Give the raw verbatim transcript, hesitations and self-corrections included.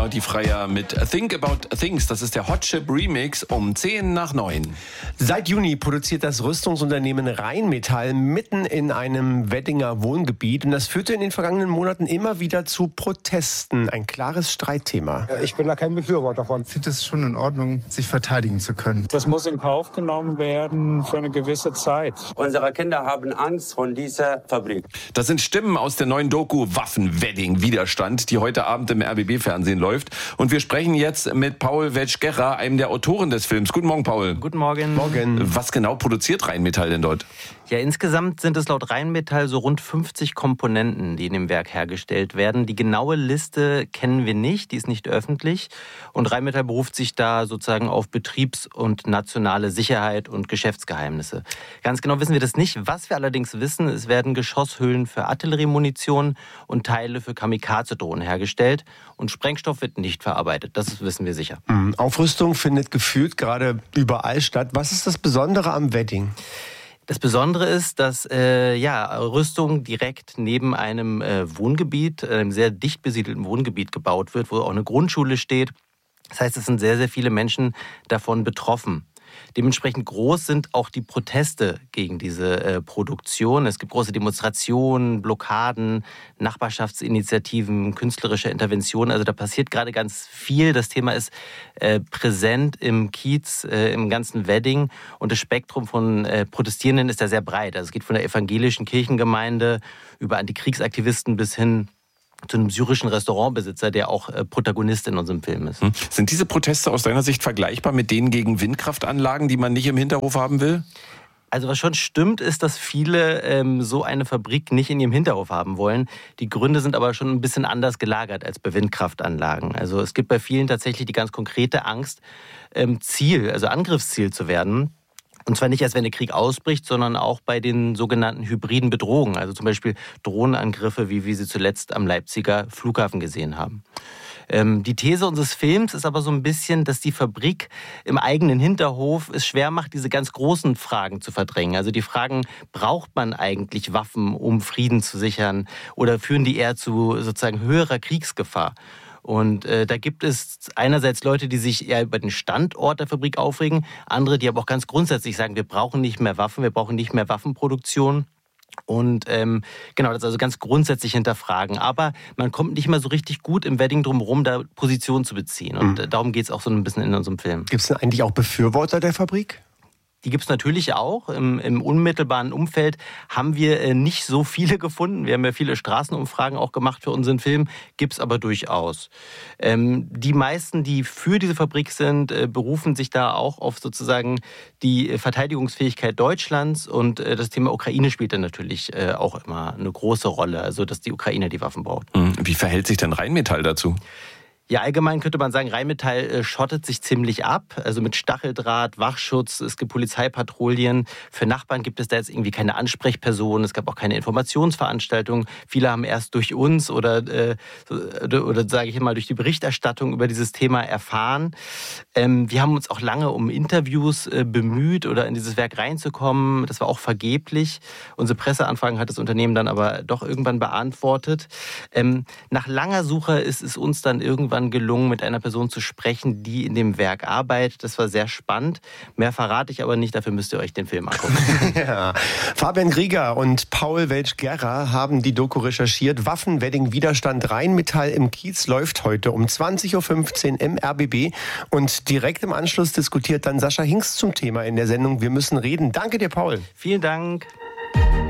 Freier, die Freier mit Think About Things. Das ist der Hot Chip Remix um zehn nach neun. Seit Juni produziert das Rüstungsunternehmen Rheinmetall mitten in einem Weddinger Wohngebiet. Und das führte in den vergangenen Monaten immer wieder zu Protesten. Ein klares Streitthema. Ich bin da kein Befürworter davon. Ich finde es schon in Ordnung, sich verteidigen zu können. Das muss in Kauf genommen werden für eine gewisse Zeit. Unsere Kinder haben Angst vor dieser Fabrik. Das sind Stimmen aus der neuen Doku Waffenwedding Widerstand, die heute Abend im R B B-Fernsehen läuft. Und wir sprechen jetzt mit Paul Welsch-Gerrer, einem der Autoren des Films. Guten Morgen, Paul. Guten Morgen. Morgen. Was genau produziert Rheinmetall denn dort? Ja, insgesamt sind es laut Rheinmetall so rund fünfzig Komponenten, die in dem Werk hergestellt werden. Die genaue Liste kennen wir nicht, die ist nicht öffentlich. Und Rheinmetall beruft sich da sozusagen auf Betriebs- und nationale Sicherheit und Geschäftsgeheimnisse. Ganz genau wissen wir das nicht. Was wir allerdings wissen, es werden Geschosshüllen für Artilleriemunition und Teile für Kamikaze-Drohnen hergestellt. Und Sprengstoff wird nicht verarbeitet, das wissen wir sicher. Aufrüstung findet gefühlt gerade überall statt. Was ist das Besondere am Wedding? Das Besondere ist, dass äh, ja, Rüstung direkt neben einem äh, Wohngebiet, einem sehr dicht besiedelten Wohngebiet gebaut wird, wo auch eine Grundschule steht. Das heißt, es sind sehr, sehr viele Menschen davon betroffen. Dementsprechend groß sind auch die Proteste gegen diese äh, Produktion. Es gibt große Demonstrationen, Blockaden, Nachbarschaftsinitiativen, künstlerische Interventionen. Also da passiert gerade ganz viel. Das Thema ist äh, präsent im Kiez, äh, im ganzen Wedding. Und das Spektrum von äh, Protestierenden ist da sehr breit. Also es geht von der evangelischen Kirchengemeinde über Antikriegsaktivisten bis hin zu einem syrischen Restaurantbesitzer, der auch äh, Protagonist in unserem Film ist. Sind diese Proteste aus deiner Sicht vergleichbar mit denen gegen Windkraftanlagen, die man nicht im Hinterhof haben will? Also was schon stimmt, ist, dass viele ähm, so eine Fabrik nicht in ihrem Hinterhof haben wollen. Die Gründe sind aber schon ein bisschen anders gelagert als bei Windkraftanlagen. Also es gibt bei vielen tatsächlich die ganz konkrete Angst, ähm, Ziel, also Angriffsziel zu werden. Und zwar nicht erst, wenn der Krieg ausbricht, sondern auch bei den sogenannten hybriden Bedrohungen. Also zum Beispiel Drohnenangriffe, wie wir sie zuletzt am Leipziger Flughafen gesehen haben. Ähm, die These unseres Films ist aber so ein bisschen, dass die Fabrik im eigenen Hinterhof es schwer macht, diese ganz großen Fragen zu verdrängen. Also die Fragen, braucht man eigentlich Waffen, um Frieden zu sichern? Oder führen die eher zu sozusagen höherer Kriegsgefahr? Und äh, da gibt es einerseits Leute, die sich eher über den Standort der Fabrik aufregen, andere, die aber auch ganz grundsätzlich sagen, wir brauchen nicht mehr Waffen, wir brauchen nicht mehr Waffenproduktion. Und ähm, genau, das also ganz grundsätzlich hinterfragen. Aber man kommt nicht mehr so richtig gut im Wedding drum herum, da Position zu beziehen. Und mhm. darum geht es auch so ein bisschen in unserem Film. Gibt es denn eigentlich auch Befürworter der Fabrik? Die gibt es natürlich auch. Im, Im unmittelbaren Umfeld haben wir äh, nicht so viele gefunden. Wir haben ja viele Straßenumfragen auch gemacht für unseren Film, gibt es aber durchaus. Ähm, die meisten, die für diese Fabrik sind, äh, berufen sich da auch auf sozusagen die Verteidigungsfähigkeit Deutschlands. Und äh, das Thema Ukraine spielt dann natürlich äh, auch immer eine große Rolle, also dass die Ukraine die Waffen braucht. Wie verhält sich denn Rheinmetall dazu? Ja, allgemein könnte man sagen, Rheinmetall äh, schottet sich ziemlich ab. Also mit Stacheldraht, Wachschutz, es gibt Polizeipatrouillen. Für Nachbarn gibt es da jetzt irgendwie keine Ansprechperson. Es gab auch keine Informationsveranstaltung. Viele haben erst durch uns oder, äh, oder, oder sage ich mal, durch die Berichterstattung über dieses Thema erfahren. Ähm, wir haben uns auch lange um Interviews äh, bemüht oder in dieses Werk reinzukommen. Das war auch vergeblich. Unsere Presseanfragen hat das Unternehmen dann aber doch irgendwann beantwortet. Ähm, nach langer Suche ist es uns dann irgendwann gelungen, mit einer Person zu sprechen, die in dem Werk arbeitet. Das war sehr spannend. Mehr verrate ich aber nicht, dafür müsst ihr euch den Film angucken. Ja. Fabian Grieger und Paul Welsch-Gerrer haben die Doku recherchiert. Waffenwedding Widerstand Rheinmetall im Kiez läuft heute um zwanzig Uhr fünfzehn im R B B. Und direkt im Anschluss diskutiert dann Sascha Hingst zum Thema in der Sendung Wir müssen reden. Danke dir, Paul. Vielen Dank.